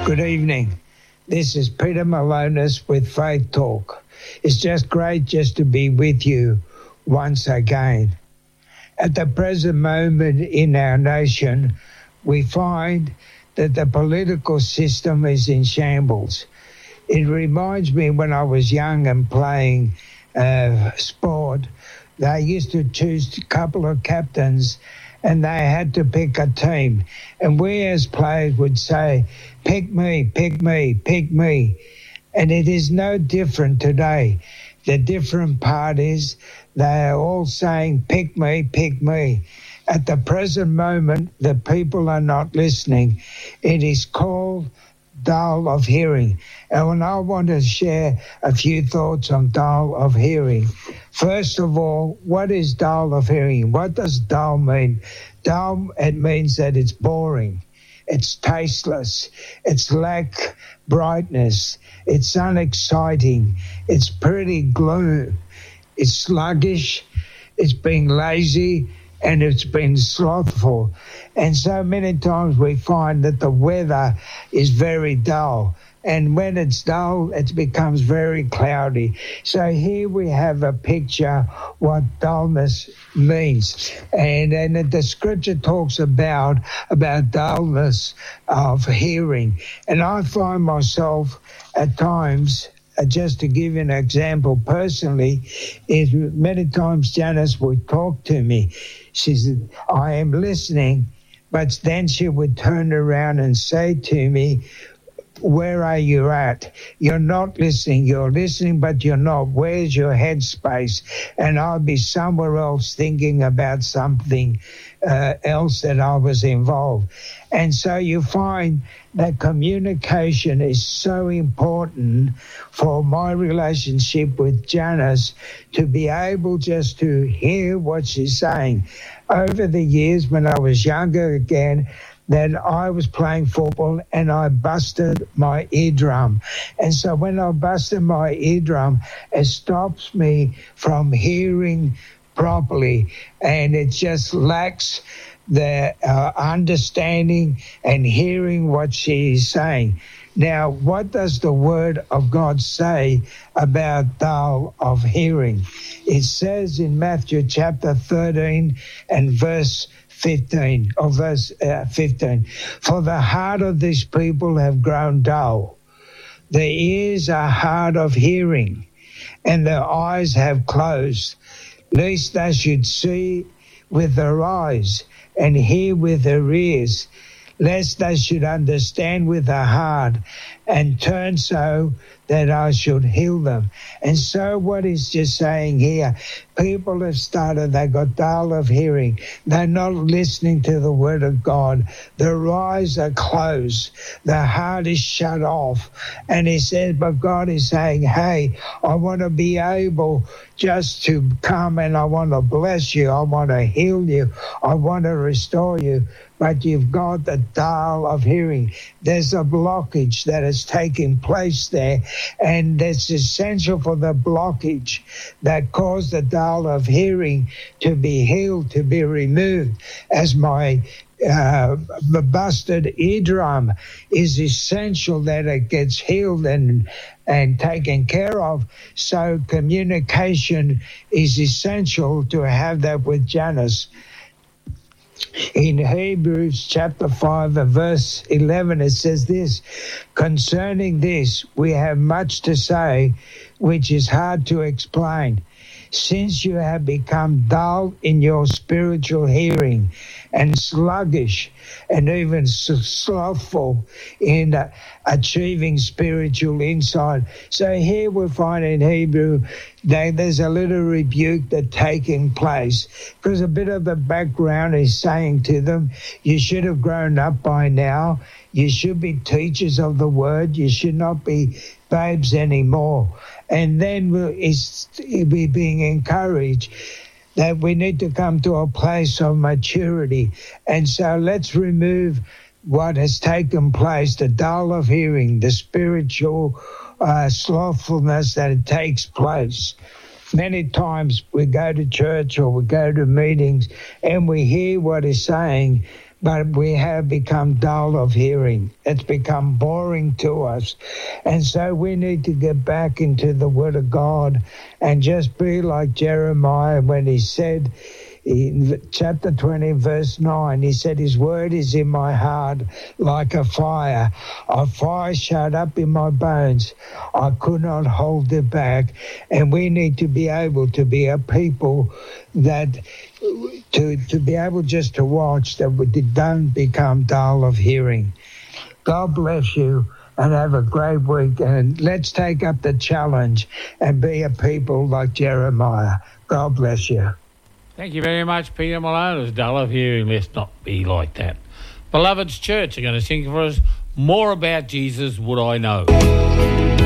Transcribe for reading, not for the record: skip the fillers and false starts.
Good evening. This is Peter Malonis with Faith Talk. It's just great just to be with you once again. At the present moment in our nation, we find that the political system is in shambles. It reminds me when I was young and playing sport, they used to choose a couple of captains and they had to pick a team. And we as players would say, pick me, pick me, pick me. And it is no different today. The different part is they are all saying, pick me, pick me. At the present moment, the people are not listening. It is called dull of hearing. And I want to share a few thoughts on dull of hearing. First of all, what is dull of hearing? What does dull mean? Dull, it means that it's boring. It's tasteless. It's lack brightness. It's unexciting. It's pretty gloom. It's sluggish. It's being lazy. And it's been slothful. And so many times we find that the weather is very dull. And when it's dull, it becomes very cloudy. So here we have a picture what dullness means. And the scripture talks about dullness of hearing. And I find myself at times, just to give you an example personally, is many times Janice would talk to me. She said, I am listening, but then she would turn around and say to me, where are you at? You're not listening. You're listening, but you're not. Where's your headspace? And I'll be somewhere else thinking about something else that I was involved. And so you find that communication is so important for my relationship with Janice to be able just to hear what she's saying. Over the years when I was younger again, that I was playing football and I busted my eardrum. And so when I busted my eardrum, it stops me from hearing properly, and it just lacks the understanding and hearing what she is saying. Now, what does the Word of God say about dull of hearing? It says in Matthew chapter 13 and verse 15, or verse 15, for the heart of these people have grown dull. Their ears are hard of hearing, and their eyes have closed, lest they should see with their eyes and hear with their ears, lest they should understand with their heart and turn so that I should heal them. And so what he's just saying here, people have started, they got dull of hearing. They're not listening to the word of God. Their eyes are closed. Their heart is shut off. And he says, but God is saying, hey, I want to be able just to come and I want to bless you. I want to heal you. I want to restore you. But you've got the dull of hearing. There's a blockage that is taking place there, and it's essential for the blockage that caused the dull of hearing to be healed, to be removed. As my busted eardrum is essential that it gets healed and taken care of. So communication is essential to have that with Janice. In Hebrews chapter 5 and verse 11, it says this, concerning this, we have much to say, which is hard to explain, since you have become dull in your spiritual hearing and sluggish and even slothful in achieving spiritual insight. So here we find in Hebrew that there's a little rebuke that's taking place, because a bit of the background is saying to them, you should have grown up by now. You should be teachers of the word. You should not be babes anymore. And then we're being encouraged that we need to come to a place of maturity. And so let's remove what has taken place, the dull of hearing, the spiritual slothfulness that takes place. Many times we go to church or we go to meetings and we hear what he's saying, but we have become dull of hearing. It's become boring to us. And so we need to get back into the Word of God and just be like Jeremiah when he said, in chapter 20, verse 9, he said, his word is in my heart like a fire shut up in my bones. I could not hold it back. And we need to be able to be a people that, to be able just to watch, that we don't become dull of hearing. God bless you and have a great week. And let's take up the challenge and be a people like Jeremiah. God bless you. Thank you very much, Peter Malone. It's dull of hearing. Let's not be like that. Beloved's Church are going to sing for us More About Jesus Would I Know.